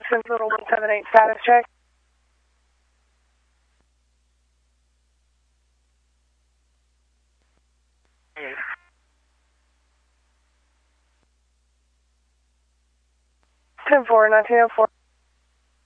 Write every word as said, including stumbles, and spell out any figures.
Since Little one seven eight status check. ten four, nineteen oh four.